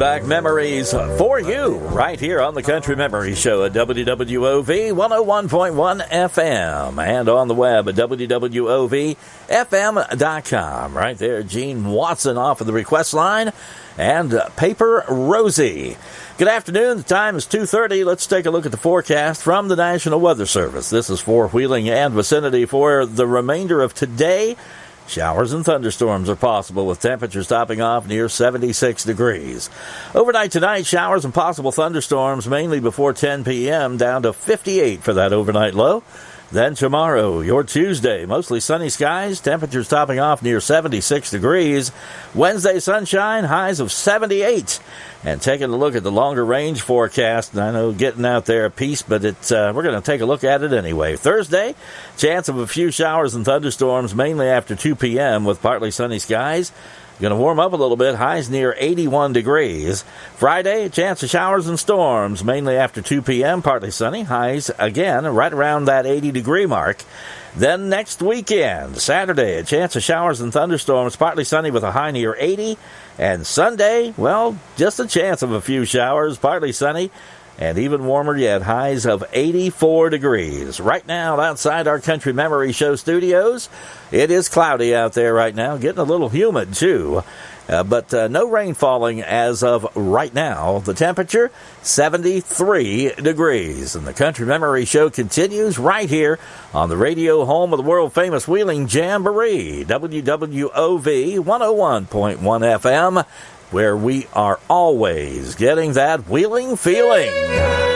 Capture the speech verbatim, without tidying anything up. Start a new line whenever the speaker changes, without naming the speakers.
back memories for you right here on the Country Memory Show at W W O V one oh one point one F M and on the web at W W O V F M dot com. Right there, Gene Watson off of the request line and Paper Rosie. Good afternoon. The time is two thirty. Let's take a look at the forecast from the National Weather Service. This is for Wheeling and vicinity for the remainder of today. Showers and thunderstorms are possible with temperatures topping off near seventy-six degrees. Overnight tonight, showers and possible thunderstorms mainly before ten p.m. down to fifty-eight for that overnight low. Then tomorrow, your Tuesday, mostly sunny skies, temperatures topping off near seventy-six degrees. Wednesday, sunshine, highs of seventy-eight. And taking a look at the longer range forecast, I know getting out there a piece, but it's, uh, we're going to take a look at it anyway. Thursday, chance of a few showers and thunderstorms, mainly after two p.m. with partly sunny skies. Going to warm up a little bit, highs near eighty-one degrees. Friday, chance of showers and storms, mainly after two p.m., partly sunny, highs again right around that eighty degree mark. Then next weekend, Saturday, a chance of showers and thunderstorms, partly sunny with a high near eighty. And Sunday, well, just a chance of a few showers, partly sunny, and even warmer yet, highs of eighty-four degrees. Right now, outside our Country Memory Show studios, it is cloudy out there right now, getting a little humid too. Uh, but uh, no rain falling as of right now. The temperature, seventy-three degrees. And the Country Memory Show continues right here on the radio home of the world-famous Wheeling Jamboree, W W O V one oh one point one F M, where we are always getting that Wheeling feeling.